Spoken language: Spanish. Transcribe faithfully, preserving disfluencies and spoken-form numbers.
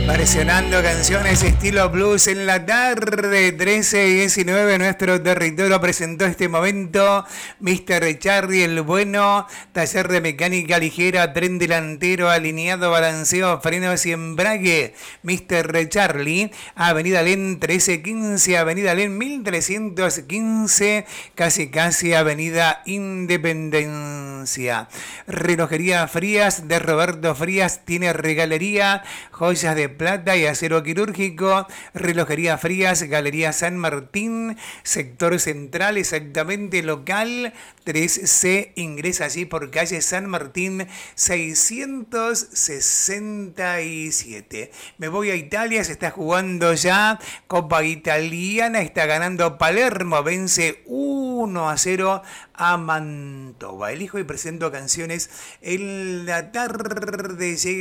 Versionando canciones estilo blues en la tarde, trece y diecinueve, nuestro territorio presentó este momento mister Charlie el Bueno, taller de mecánica ligera, tren delantero, alineado, balanceo, frenos y embrague. mister Charlie, Avenida Len trece quince, Avenida Len mil trescientos quince, casi casi Avenida Independencia. Relojería Frías de Roberto Frías tiene regalería, joyas de plata y acero quirúrgico. Relojería Frías, Galería San Martín, sector central, exactamente local tres C. Ingresa allí por calle San Martín seiscientos sesenta y siete. Me voy a Italia, se está jugando ya Copa Italiana, está ganando Palermo, vence uno a cero a Mantova. Elijo y presento canciones en la tarde.